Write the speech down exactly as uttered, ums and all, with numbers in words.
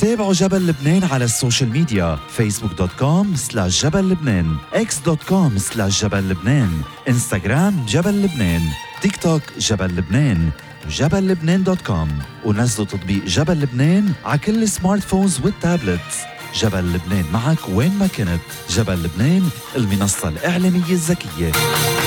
تابعوا جبل لبنان على السوشيال ميديا فيسبوك دوت كوم سلاش جبل لبنان، اكس دوت كوم سلاش جبل لبنان، انستغرام جبل لبنان، تيك توك جبل لبنان، جبل لبنان دوت كوم، ونزلوا تطبيق جبل لبنان على كل السمارت فونز والتابلتس. جبل لبنان معك وين ما كنت. جبل لبنان، المنصة الإعلامية الذكية.